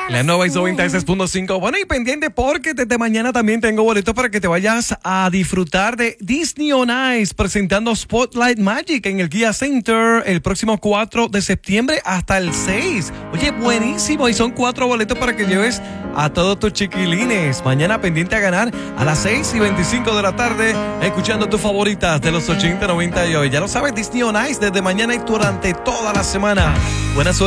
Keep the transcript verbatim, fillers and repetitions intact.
La nueva I S O noventa y seis punto cinco. Bueno, y pendiente porque desde mañana también tengo boletos para que te vayas a disfrutar de Disney on Ice presentando Spotlight Magic en el Kia Center el próximo cuatro de septiembre hasta el seis. Oye, buenísimo. Y son cuatro boletos para que lleves a todos tus chiquilines. Mañana pendiente a ganar a las seis y veinticinco de la tarde, escuchando tus favoritas de los ochenta, noventa y hoy. Ya lo sabes, Disney on Ice desde mañana y durante toda la semana. Buena suerte.